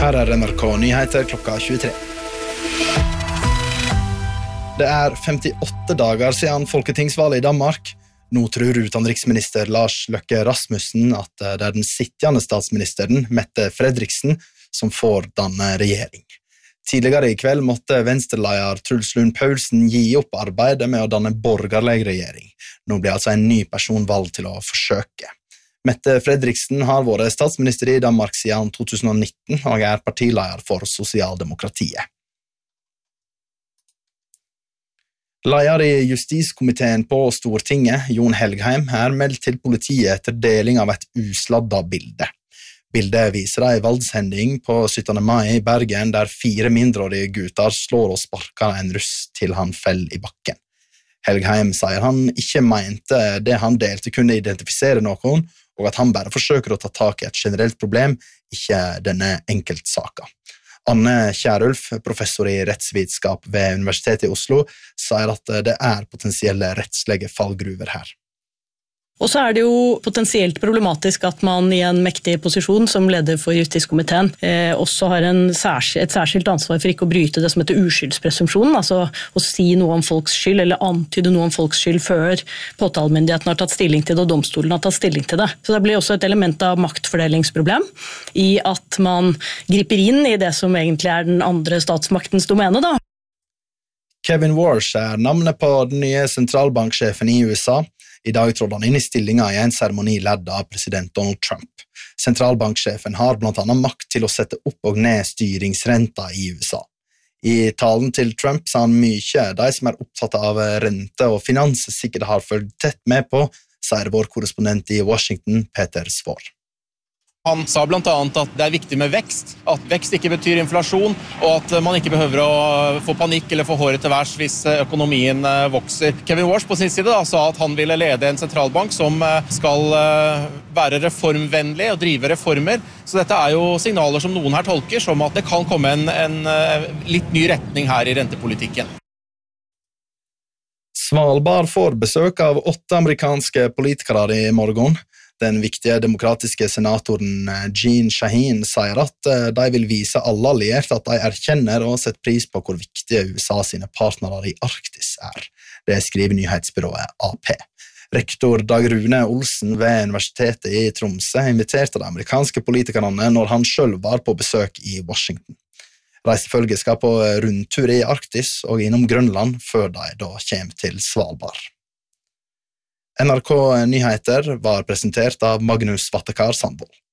Her NRK Nyheter klokka 23. Det 58 dager siden folketingsvalget i Danmark. Nå tror utenriksminister Lars Løkke Rasmussen at det den sittende statsministeren, Mette Frederiksen, som får danne regjering. Tidligere i kveld måtte venstreleder Truls Lund Poulsen gi opp arbeidet med å danne borgerlig regjering. Nå blir altså en ny person valgt til å forsøke. Mette Frederiksen har vært statsminister i Danmark siden 2019 og partileder for Sosialdemokratiet. Leder i Justiskomiteen på Stortinget, Jon Helgheim, meldt til politiet etter deling av et usladda bilde. Bildet viser en voldshending på 17. mai i Bergen, der 4 mindreårige gutter slår og sparker en russ til han fell i bakken. Helgheim sier han ikke mente det han delte kunne identifisere noen, og at han bare forsøker å ta tak i et generelt problem, ikke denne enkeltsaka. Anne Kjærulf, professor i rettsvitenskap ved Universitetet i Oslo, sier at det potensielle rettslige fallgruver her. Og så det jo potensielt problematisk at man i en mektig posisjon som leder for Justiskomiteen også har et særskilt ansvar for ikke å bryte det som heter uskyldspresumpsjonen, altså å si noe om folks skyld eller antyde noe om folks skyld før påtalemyndigheten har tatt stilling til det og domstolen har tatt stilling til det. Så det blir også et element av maktfordelingsproblem i at man griper inn i det som egentlig den andre statsmaktens domene da. Kevin Warsh navnet på den nye sentralbanksjefen i USA. I dag trådde han inn i stillingen i en seremoni ledd av president Donald Trump. Sentralbanksjefen har blant annet makt til å sette opp og ned styringsrenta i USA. I talen til Trump sa han mye de som opptatt av rente og finans sikkert har følt tett med på, sier vår korrespondent i Washington, Peter Svår. Han sa blant annet at det viktig med vekst, at vekst ikke betyr inflasjon, og at man ikke behøver å få panikk eller få håret til værs hvis økonomien vokser. Kevin Warsh på sin side sa at han ville lede en sentralbank som skal være reformvennlig og drive reformer, så dette jo signaler som noen her tolker som at det kan komme en litt ny retning her i rentepolitikken. Svalbard får besøk av 8 amerikanske politikere i morgen. Den viktige demokratiske senatoren Jeanne Shaheen sier at de vil vise alle allierte at de erkjenner og setter pris på hvor viktige USA sine partnere i Arktis Det skriver nyhetsbyrået AP. Rektor Dag Rune Olsen ved Universitetet i Tromsø inviterte de amerikanske politikerne når han selv var på besøk i Washington. Reisefølget skal på rundtur i Arktis og innom Grønland før de da kommer til Svalbard. NRK Nyheter var presentert av Magnus Vattekar Sandvold.